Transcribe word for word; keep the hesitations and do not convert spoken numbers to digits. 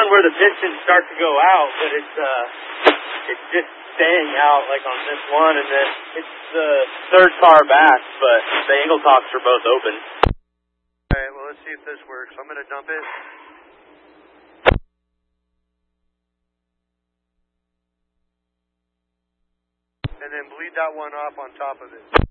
one where the pistons start to go out, but it's uh, it's just staying out like on this one, and then it's the third car back, but the angle cocks are both open. All right, well, let's see if this works. I'm going to dump it. And then bleed that one off on top of it.